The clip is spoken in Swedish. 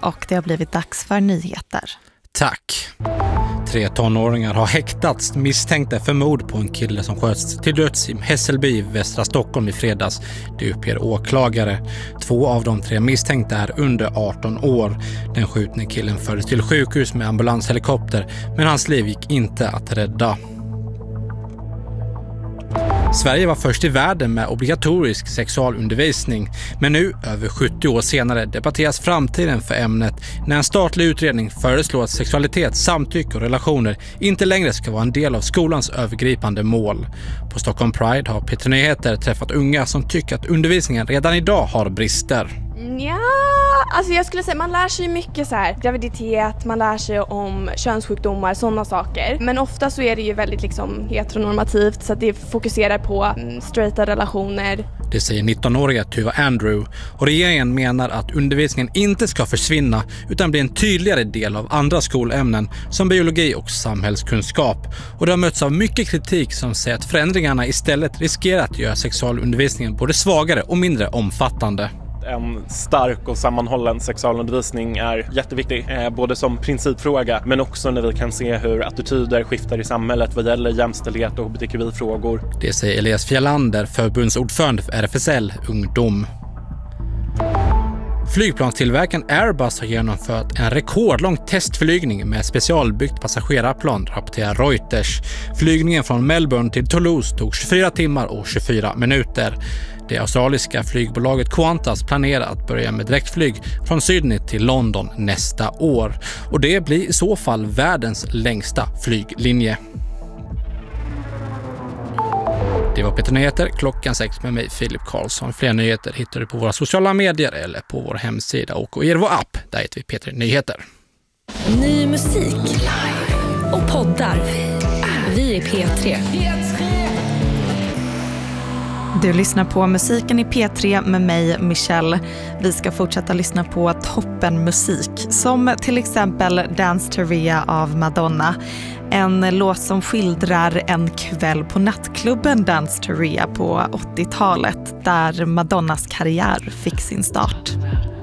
och det har blivit dags för nyheter. Tack. 3 tonåringar har häktats misstänkta för mord på en kille som sköts till döds i Hässelby, västra Stockholm i fredags. Det uppger åklagare. 2 av de 3 misstänkta är under 18 år. Den skjutne killen fördes till sjukhus med ambulanshelikopter, men hans liv gick inte att rädda. Sverige var först i världen med obligatorisk sexualundervisning, men nu, över 70 år senare, debatteras framtiden för ämnet när en statlig utredning föreslår att sexualitet, samtycke och relationer inte längre ska vara en del av skolans övergripande mål. På Stockholm Pride har P3 Nyheter träffat unga som tycker att undervisningen redan idag har brister. Ja, alltså jag skulle säga man lär sig mycket så här graviditet, man lär sig om könssjukdomar, sådana saker. Men ofta så är det ju väldigt liksom heteronormativt, så att det fokuserar på straighta relationer. Det säger 19-åriga Tuva Andrew, och regeringen menar att undervisningen inte ska försvinna utan bli en tydligare del av andra skolämnen som biologi och samhällskunskap. Och det har mötts av mycket kritik som säger att förändringarna istället riskerar att göra sexualundervisningen både svagare och mindre omfattande. En stark och sammanhållen sexualundervisning är jätteviktig, både som principfråga men också när vi kan se hur attityder skiftar i samhället vad gäller jämställdhet och hbtqi-frågor. Det säger Elias Fjellander, förbundsordförande för RFSL Ungdom. Flygplanstillverkaren Airbus har genomfört en rekordlång testflygning med specialbyggt passagerarplan, rapporterar Reuters. Flygningen från Melbourne till Toulouse tog 24 timmar och 24 minuter. Det australiska flygbolaget Qantas planerar att börja med direktflyg från Sydney till London nästa år. Och det blir i så fall världens längsta flyglinje. Det var P3 Nyheter, klockan 6 med mig, Filip Karlsson. Fler nyheter hittar du på våra sociala medier eller på vår hemsida och i vår app. Där heter vi P3 Nyheter. Ny musik och poddar. Vi är P3. Du lyssnar på musiken i P3 med mig, Michelle. Vi ska fortsätta lyssna på toppenmusik, som till exempel Dance to Ria av Madonna. En låt som skildrar en kväll på nattklubben Dance to Ria på 80-talet, där Madonnas karriär fick sin start.